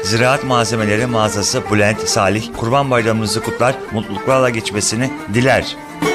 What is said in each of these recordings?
Ziraat Malzemeleri Mağazası Bülent Salih, Kurban Bayramınızı kutlar, mutluluklarla geçmesini diler.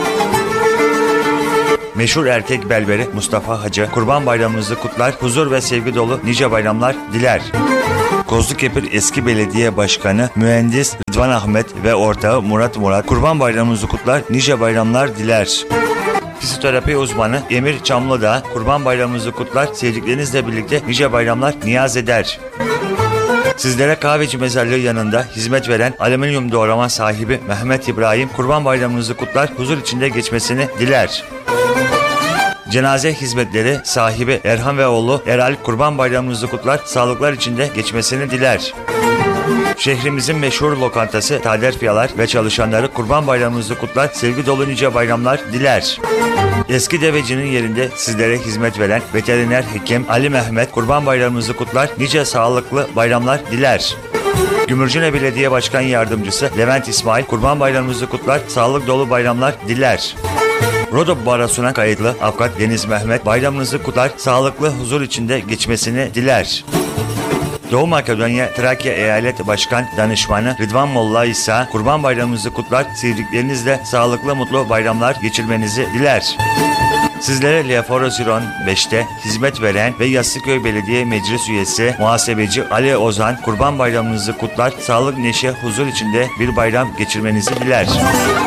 Meşhur erkek berberi Mustafa Hacı, Kurban Bayramınızı kutlar, huzur ve sevgi dolu nice bayramlar diler. Kozlukepir eski belediye başkanı mühendis Rıdvan Ahmet ve ortağı Murat Kurban Bayramınızı kutlar, nice bayramlar diler. Fiziyoterapi uzmanı Emir Çamlıdağ, Kurban Bayramınızı kutlar, sevdiklerinizle birlikte nice bayramlar niyaz eder. Sizlere kahveci mezarlığı yanında hizmet veren alüminyum doğrama sahibi Mehmet İbrahim, Kurban Bayramınızı kutlar, huzur içinde geçmesini diler. Cenaze hizmetleri sahibi Erhan ve oğlu Eral, Kurban Bayramınızı kutlar, sağlıklar içinde geçmesini diler. Şehrimizin meşhur lokantası Tader Fiyalar ve çalışanları Kurban Bayramınızı kutlar, sevgi dolu nice bayramlar diler. Eski devecinin yerinde sizlere hizmet veren veteriner hekim Ali Mehmet, Kurban Bayramınızı kutlar, nice sağlıklı bayramlar diler. Gümürcüne Belediye Başkan Yardımcısı Levent İsmail, Kurban Bayramınızı kutlar, sağlık dolu bayramlar diler. Rodo Barosu'na kayıtlı avukat Deniz Mehmet, bayramınızı kutlar, sağlıklı huzur içinde geçmesini diler. Doğu Makedonya Trakya Eyalet Başkan Danışmanı Rıdvan Molla İsa, Kurban Bayramınızı kutlar, sevdiklerinizle sağlıklı mutlu bayramlar geçirmenizi diler. Sizlere Leforosiron 5'te hizmet veren ve Yassıköy Belediye Meclis Üyesi Muhasebeci Ali Ozan, Kurban Bayramınızı kutlar, sağlık, neşe, huzur içinde bir bayram geçirmenizi diler.